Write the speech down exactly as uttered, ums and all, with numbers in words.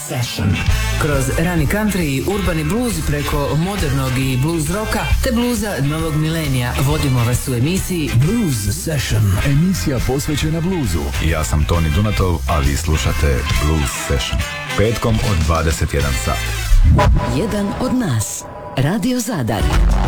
Session. Kroz rani country i urbani blues preko modernog i blues roka te bluza novog milenija vodimo vas u emisiji Blues Session, emisija posvećena bluzu. Ja sam Toni Dunatov, a vi slušate Blues Session. Petkom od dvadeset jedan sat. Jedan od nas. Radio Zadar.